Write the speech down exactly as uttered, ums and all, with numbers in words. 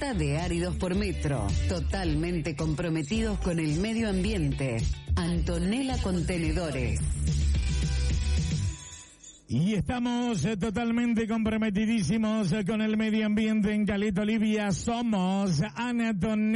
Venta de áridos por metro. Totalmente comprometidos con el medio ambiente. Antonella Contenedores. Y estamos eh, totalmente comprometidísimos eh, con el medio ambiente en Caleta Olivia. Somos Antonella.